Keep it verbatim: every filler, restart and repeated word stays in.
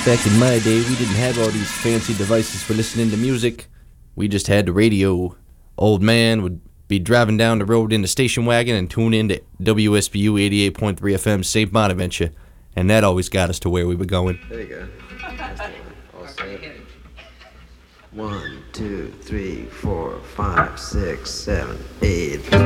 Back in my day, we didn't have all these fancy devices for listening to music. We just had the radio. Old man would be driving down the road in the station wagon and tune in to W S B U eighty-eight point three F M Saint Bonaventure, and that always got us to where we were going. There you go. All set. One, two, three, four, five, six, seven, eight.